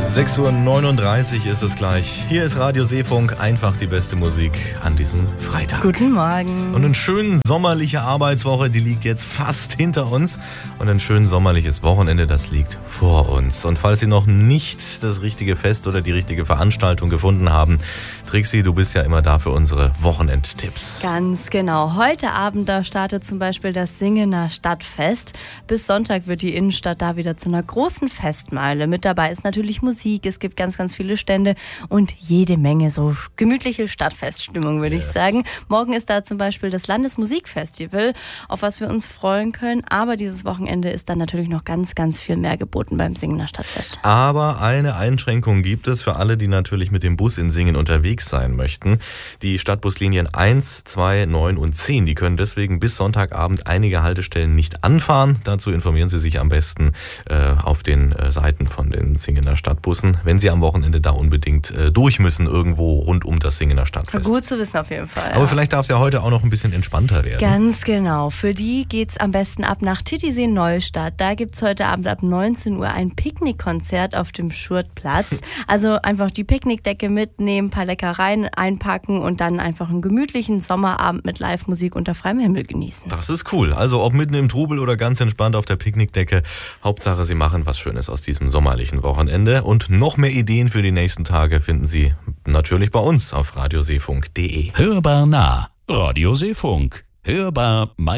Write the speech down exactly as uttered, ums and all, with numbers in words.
sechs Uhr neununddreißig ist es gleich. Hier ist Radio Seefunk, einfach die beste Musik an diesem Freitag. Guten Morgen. Und eine schön sommerliche Arbeitswoche, die liegt jetzt fast hinter uns. Und ein schön sommerliches Wochenende, das liegt vor uns. Und falls Sie noch nicht das richtige Fest oder die richtige Veranstaltung gefunden haben, Trixi, du bist ja immer da für unsere Wochenendtipps. Ganz genau. Heute Abend, da startet zum Beispiel das Singener Stadtfest. Bis Sonntag wird die Innenstadt da wieder zu einer großen Festmeile. Mit dabei ist natürlich Musik, es gibt ganz, ganz viele Stände und jede Menge so gemütliche Stadtfeststimmung, würde yes. ich sagen. Morgen ist da zum Beispiel das Landesmusikfestival, auf was wir uns freuen können. Aber dieses Wochenende ist dann natürlich noch ganz, ganz viel mehr geboten beim Singener Stadtfest. Aber eine Einschränkung gibt es für alle, die natürlich mit dem Bus in Singen unterwegs sein möchten. Die Stadtbuslinien eins, zwei, neun und zehn, die können deswegen bis Sonntagabend einige Haltestellen nicht anfahren. Dazu informieren Sie sich am besten äh, auf den äh, Seiten von den Singener Stadtbussen, wenn Sie am Wochenende da unbedingt äh, durch müssen, irgendwo rund um das Singener Stadtfest. Gut zu wissen auf jeden Fall. Aber ja. vielleicht darf es ja heute auch noch ein bisschen entspannter werden. Ganz genau. Für die geht's am besten ab nach Titisee Neustadt. Da gibt's heute Abend ab neunzehn Uhr ein Picknickkonzert auf dem Schurtplatz. Also einfach die Picknickdecke mitnehmen, ein paar Leckereien einpacken und dann einfach einen gemütlichen Sommerabend mit Live-Musik unter freiem Himmel genießen. Das ist cool. Also ob mitten im Trubel oder ganz entspannt auf der Picknickdecke. Hauptsache, Sie machen was Schönes aus diesem sommerlichen Wochenende. Und noch mehr Ideen für die nächsten Tage finden Sie natürlich bei uns auf radioseefunk punkt de. Hörbar nah. Radio Seefunk. Hörbar